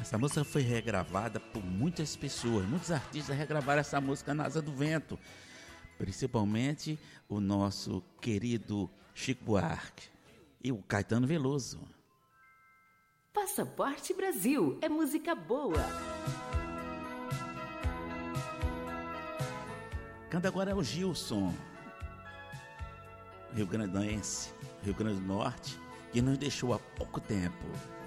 Essa música foi regravada por muitas pessoas, muitos artistas regravaram essa música na Asa do Vento, principalmente o nosso querido Chico Buarque e o Caetano Veloso. Passaporte Brasil, é música boa. Canta agora é o Gilson, rio-grandense, Rio Grande do Norte, que nos deixou há pouco tempo.